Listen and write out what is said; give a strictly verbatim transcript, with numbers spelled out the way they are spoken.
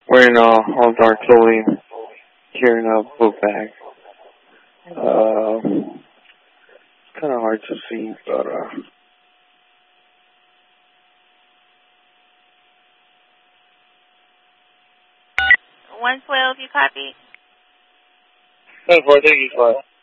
wearing uh, all dark clothing, carrying a book bag. Uh, it's kind of hard to see, but uh. one twelve, you copy? ten four, thank you for